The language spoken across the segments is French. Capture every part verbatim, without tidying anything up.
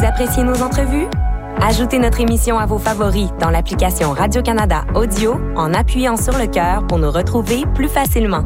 appréciez nos entrevues? Ajoutez notre émission à vos favoris dans l'application Radio-Canada Audio en appuyant sur le cœur pour nous retrouver plus facilement.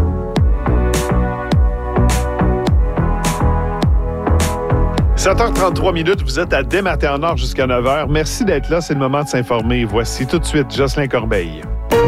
sept heures trente-trois minutes, vous êtes à Dès Matin en Or jusqu'à neuf heures. Merci d'être là, c'est le moment de s'informer. Voici tout de suite Jocelyn Corbeil.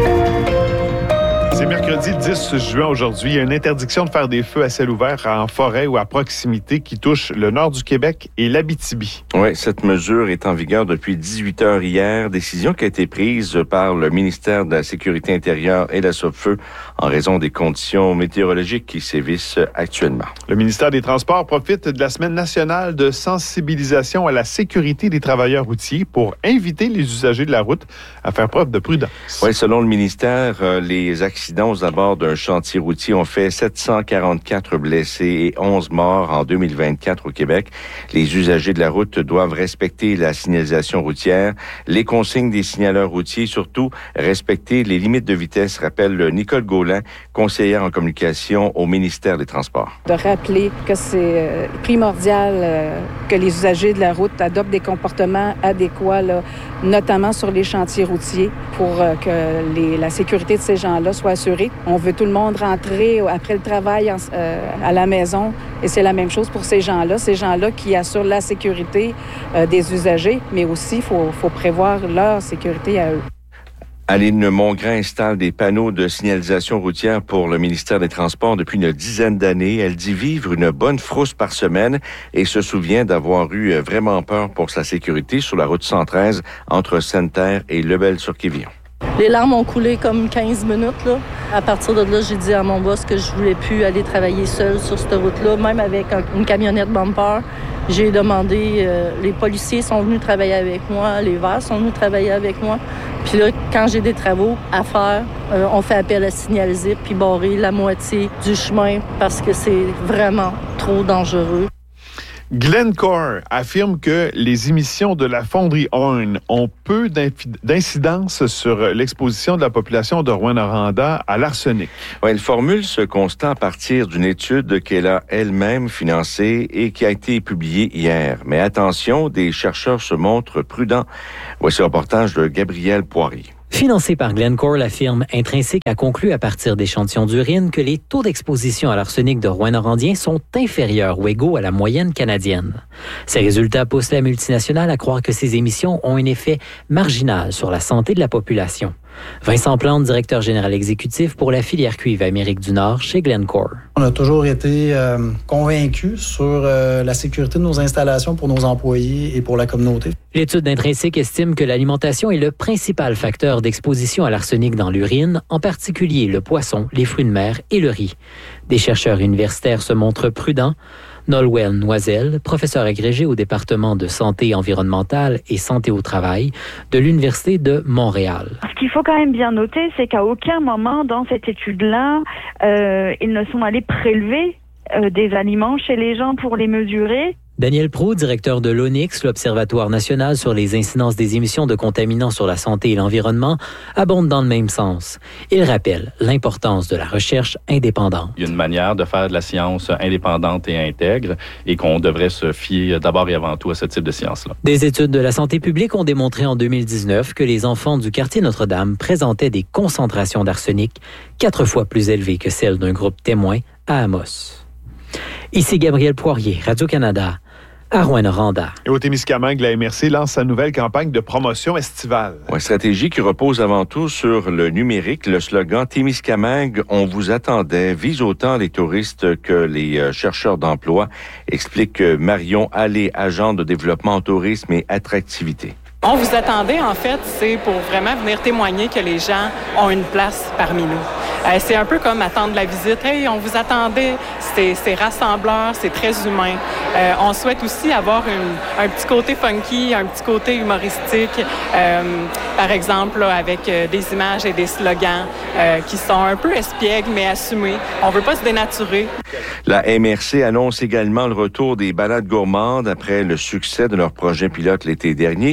C'est mercredi dix juin aujourd'hui. Il y a une interdiction de faire des feux à ciel ouvert en forêt ou à proximité qui touche le nord du Québec et l'Abitibi. Oui, cette mesure est en vigueur depuis dix-huit heures hier. Décision qui a été prise par le ministère de la Sécurité intérieure et la Sopfeu en raison des conditions météorologiques qui sévissent actuellement. Le ministère des Transports profite de la Semaine nationale de sensibilisation à la sécurité des travailleurs routiers pour inviter les usagers de la route à faire preuve de prudence. Oui, selon le ministère, les accidents aux abords d'un chantier routier ont fait sept cent quarante-quatre blessés et onze morts en deux mille vingt-quatre au Québec. Les usagers de la route doivent respecter la signalisation routière, les consignes des signaleurs routiers, surtout respecter les limites de vitesse, rappelle Nicole Gaulin, conseillère en communication au ministère des Transports. De rappeler que c'est primordial que les usagers de la route adoptent des comportements adéquats, là, notamment sur les chantiers routiers, pour que les, la sécurité de ces gens-là soit assurée. On veut tout le monde rentrer après le travail en, euh, à la maison et c'est la même chose pour ces gens-là. Ces gens-là qui assurent la sécurité euh, des usagers, mais aussi il faut, faut prévoir leur sécurité à eux. Aline Mongrain installe des panneaux de signalisation routière pour le ministère des Transports depuis une dizaine d'années. Elle dit vivre une bonne frousse par semaine et se souvient d'avoir eu vraiment peur pour sa sécurité sur la route cent treize entre Sainte-Terre et Lebel-sur-Quévillon. Les larmes ont coulé comme quinze minutes. Là. À partir de là, j'ai dit à mon boss que je voulais plus aller travailler seule sur cette route-là, même avec une camionnette bumper. J'ai demandé, euh, les policiers sont venus travailler avec moi, les verts sont venus travailler avec moi. Puis là, quand j'ai des travaux à faire, euh, on fait appel à signaliser puis barrer la moitié du chemin parce que c'est vraiment trop dangereux. Glencore affirme que les émissions de la fonderie Horn ont peu d'incidence sur l'exposition de la population de Rouyn-Noranda à l'arsenic. Ouais, elle formule ce constat à partir d'une étude qu'elle a elle-même financée et qui a été publiée hier. Mais attention, des chercheurs se montrent prudents. Voici le reportage de Gabriel Poirier. Financé par Glencore, la firme Intrinsique a conclu à partir d'échantillons d'urine que les taux d'exposition à l'arsenic de Rouyn-Norandien sont inférieurs ou égaux à la moyenne canadienne. Ces résultats poussent la multinationale à croire que ces émissions ont un effet marginal sur la santé de la population. Vincent Plante, directeur général exécutif pour la filière cuivre Amérique du Nord chez Glencore. On a toujours été euh, convaincus sur euh, la sécurité de nos installations pour nos employés et pour la communauté. L'étude d'Intrinsique estime que l'alimentation est le principal facteur d'exposition à l'arsenic dans l'urine, en particulier le poisson, les fruits de mer et le riz. Des chercheurs universitaires se montrent prudents. Nolwenn Noiselle, professeur agrégé au département de santé environnementale et santé au travail de l'Université de Montréal. Ce qu'il faut quand même bien noter, c'est qu'à aucun moment dans cette étude-là, euh, ils ne sont allés prélever euh, des aliments chez les gens pour les mesurer. Daniel Proulx, directeur de l'O N I X, l'Observatoire national sur les incidences des émissions de contaminants sur la santé et l'environnement, abonde dans le même sens. Il rappelle l'importance de la recherche indépendante. Il y a une manière de faire de la science indépendante et intègre et qu'on devrait se fier d'abord et avant tout à ce type de science-là. Des études de la santé publique ont démontré en deux mille dix-neuf que les enfants du quartier Notre-Dame présentaient des concentrations d'arsenic quatre fois plus élevées que celles d'un groupe témoin à Amos. Ici Gabriel Poirier, Radio-Canada. À Rouyn-Noranda. Et au Témiscamingue, la M R C lance sa nouvelle campagne de promotion estivale. Une stratégie qui repose avant tout sur le numérique. Le slogan Témiscamingue, on vous attendait, vise autant les touristes que les chercheurs d'emploi, explique Marion Allé, agent de développement en tourisme et attractivité. On vous attendait, en fait, c'est pour vraiment venir témoigner que les gens ont une place parmi nous. Euh, c'est un peu comme attendre la visite. Hey, on vous attendait, c'est, c'est rassembleur, c'est très humain. Euh, on souhaite aussi avoir une, un petit côté funky, un petit côté humoristique, euh, par exemple, là, avec euh, des images et des slogans euh, qui sont un peu espiègles, mais assumés. On veut pas se dénaturer. La M R C annonce également le retour des balades gourmandes après le succès de leur projet pilote l'été dernier.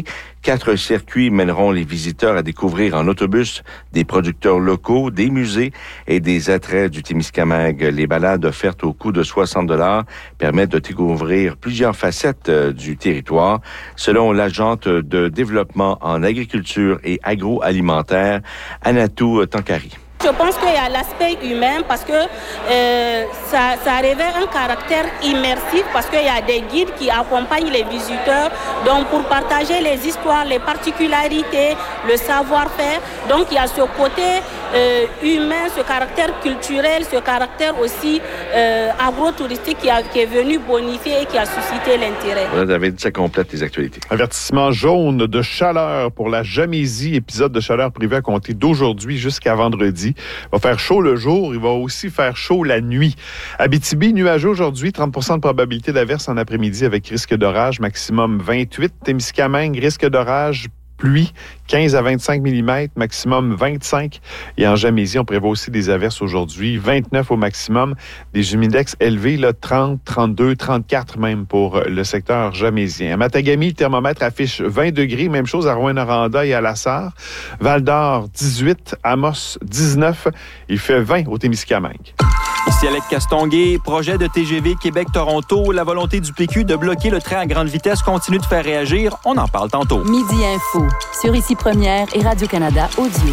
Quatre circuits mèneront les visiteurs à découvrir en autobus des producteurs locaux, des musées et des attraits du Témiscamingue. Les balades offertes au coût de soixante dollars permettent de découvrir plusieurs facettes du territoire. Selon l'agente de développement en agriculture et agroalimentaire, Anatou Tankari. Je pense qu'il y a l'aspect humain parce que euh, ça, ça révèle un caractère immersif parce qu'il y a des guides qui accompagnent les visiteurs donc pour partager les histoires, les particularités, le savoir-faire. Donc il y a ce côté euh, humain, ce caractère culturel, ce caractère aussi euh, agro-touristique qui, a, qui est venu bonifier et qui a suscité l'intérêt. Voilà, David, ça complète les actualités. Avertissement jaune de chaleur pour la Jamésie, épisode de chaleur prévu à compter d'aujourd'hui jusqu'à vendredi. Il va faire chaud le jour, il va aussi faire chaud la nuit. Abitibi, nuageux aujourd'hui, trente pour cent de probabilité d'averse en après-midi avec risque d'orage, maximum vingt-huit. Témiscamingue, risque d'orage, pluie, quinze à vingt-cinq millimètres, maximum vingt-cinq. Et en Jamésie, on prévoit aussi des averses aujourd'hui, vingt-neuf au maximum. Des humidex élevés, là, trente, trente-deux, trente-quatre même pour le secteur jamésien. À Matagami, le thermomètre affiche vingt degrés, même chose à Rouyn-Noranda et à La Sarre. Val-d'Or, dix-huit, Amos, dix-neuf. Il fait vingt au Témiscamingue. Ici Alec Castonguay, projet de T G V Québec-Toronto. La volonté du P Q de bloquer le train à grande vitesse continue de faire réagir. On en parle tantôt. Midi Info, sur Ici Première et Radio-Canada Audio.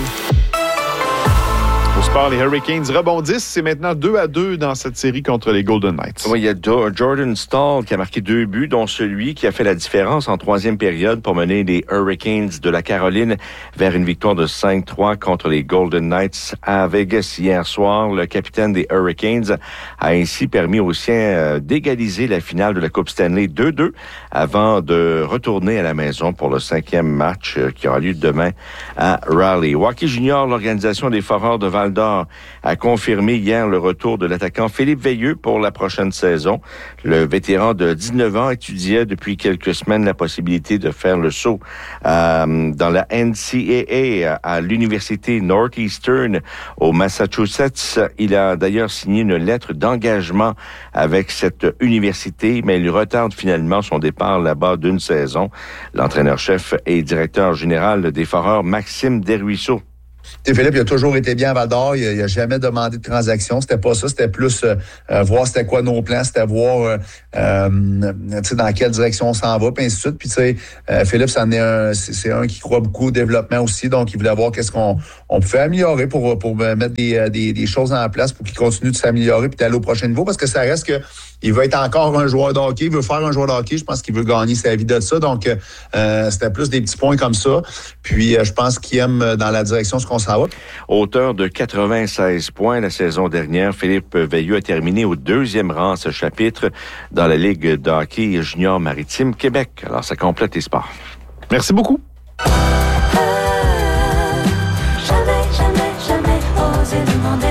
Au sport, les Hurricanes rebondissent. C'est maintenant deux à deux dans cette série contre les Golden Knights. Oui, il y a Jordan Staal qui a marqué deux buts, dont celui qui a fait la différence en troisième période pour mener les Hurricanes de la Caroline vers une victoire de cinq trois contre les Golden Knights à Vegas hier soir. Le capitaine des Hurricanes a ainsi permis aux siens d'égaliser la finale de la Coupe Stanley deux deux avant de retourner à la maison pour le cinquième match qui aura lieu demain à Raleigh. Hockey Junior, l'organisation des Foreurs de Val d'Or a confirmé hier le retour de l'attaquant Philippe Veilleux pour la prochaine saison. Le vétéran de dix-neuf ans étudiait depuis quelques semaines la possibilité de faire le saut euh, dans la N C A A à l'université Northeastern au Massachusetts. Il a d'ailleurs signé une lettre d'engagement avec cette université, mais il retarde finalement son départ là-bas d'une saison. L'entraîneur-chef et directeur général des Foreurs, Maxime Desruisseaux. T'sais, Philippe, il a toujours été bien à Val-d'Or. Il n'a jamais demandé de transaction. C'était pas ça. C'était plus euh, euh, voir c'était quoi nos plans. C'était voir euh, euh, dans quelle direction on s'en va, puis ainsi de suite. Puis, tu sais, euh, Philippe, c'en est un, c'est, c'est un qui croit beaucoup au développement aussi. Donc, il voulait voir qu'est-ce qu'on on pouvait améliorer pour, pour mettre des, des, des choses en place pour qu'il continue de s'améliorer puis d'aller au prochain niveau. Parce que ça reste que il veut être encore un joueur de hockey. Il veut faire un joueur de hockey. Je pense qu'il veut gagner sa vie de ça. Donc, euh, c'était plus des petits points comme ça. Puis, euh, je pense qu'il aime dans la direction ce qu'on s'en va. Auteur de quatre-vingt-seize points la saison dernière, Philippe Veilleux a terminé au deuxième rang ce chapitre dans la Ligue de hockey junior maritime Québec. Alors, ça complète les sports. Merci beaucoup. Jamais, jamais, jamais osé demander.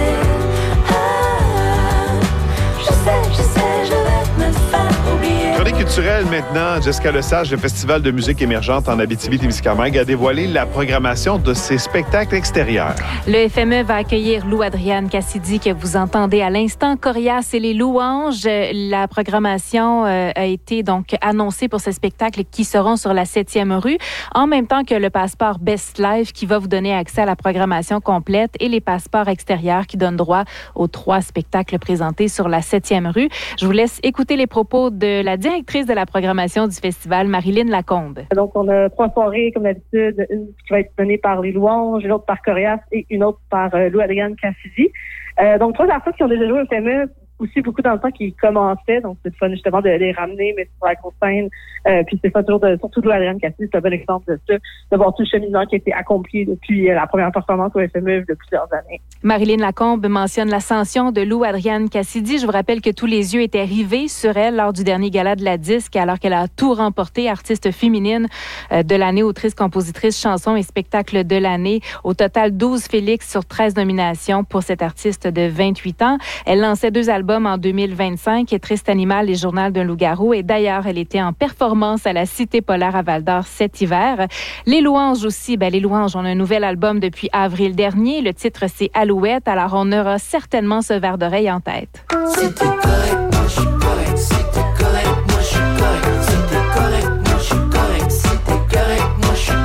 Je sais, je sais, je vais me faire oublier. Chronique culturelle maintenant. Jessica Lesage, le Festival de musique émergente en Abitibi-Témiscamingue, a dévoilé la programmation de ses spectacles extérieurs. Le F M E va accueillir Lou Adrienne Cassidy, que vous entendez à l'instant, Corias et les Louanges. La programmation euh, a été donc annoncée pour ces spectacles qui seront sur la septième rue, en même temps que le passeport Best Life qui va vous donner accès à la programmation complète et les passeports extérieurs qui donnent droit aux trois spectacles présentés sur la septième rue. Je vous laisse écouter les propos de la directrice de la programmation du festival, Marilyn Lacombe. Donc, on a trois soirées, comme d'habitude, une qui va être donnée par les Louanges, une autre par Corias et une autre par euh, Lou Adrienne Cassidy. Euh, donc, trois artistes qui ont déjà joué au F M E, aussi beaucoup dans le temps qui commençaient, donc c'est fun justement de les ramener, mais sur la grosse scène. Euh, puis c'est fun toujours de, surtout Lou Adrienne Cassidy, c'est un bon exemple de ça, de voir tout le cheminement qui a été accompli depuis euh, la première performance au F M E de plusieurs années. Marilyn Lacombe mentionne l'ascension de Lou Adrienne Cassidy. Je vous rappelle que tous les yeux étaient rivés sur elle lors du dernier gala de la disque, alors qu'elle a tout remporté, artiste féminine euh, de l'année, autrice, compositrice, chanson et spectacle de l'année. Au total, douze Félix sur treize nominations pour cette artiste de vingt-huit ans. Elle lançait deux albums en deux mille vingt-cinq, Triste Animal et Journal d'un loup-garou. Et d'ailleurs, elle était en performance à la Cité Polaire à Val-d'Or cet hiver. Les Louanges aussi, ben les Louanges ont un nouvel album depuis avril dernier. Le titre, c'est Alouette. Alors, on aura certainement ce verre d'oreille en tête. Si t'es correct, moi je suis correct. Si t'es correct, moi je suis correct. Si t'es correct, moi je suis correct. Si t'es correct, moi je suis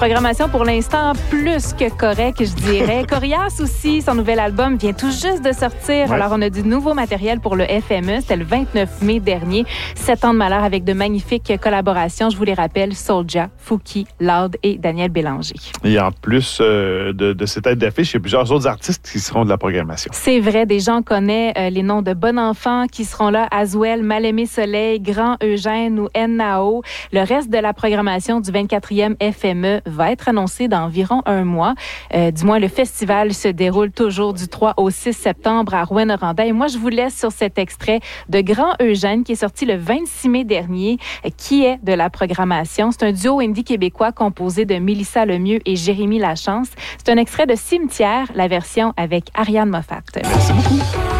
programmation pour l'instant plus que correcte, je dirais. Corias aussi, son nouvel album vient tout juste de sortir. Ouais. Alors, on a du nouveau matériel pour le F M E. C'était le vingt-neuf mai dernier. Sept ans de malheur avec de magnifiques collaborations. Je vous les rappelle, Soulja, Fouki, Loud et Daniel Bélanger. Et en plus euh, de, de cette tête d'affiche, il y a plusieurs autres artistes qui seront de la programmation. C'est vrai, des gens connaissent euh, les noms de Bon Enfant qui seront là. Azouel, Mal-Aimé Soleil, Grand Eugène ou N-Nao. Le reste de la programmation du vingt-quatrième F M E va être annoncé dans environ un mois. Euh, du moins, le festival se déroule toujours du trois au six septembre à Rouyn-Noranda. Et moi, je vous laisse sur cet extrait de Grand Eugène qui est sorti le vingt-six mai dernier, euh, qui est de la programmation. C'est un duo indie québécois composé de Mélissa Lemieux et Jérémy Lachance. C'est un extrait de Cimetière, la version avec Ariane Moffat. Merci beaucoup.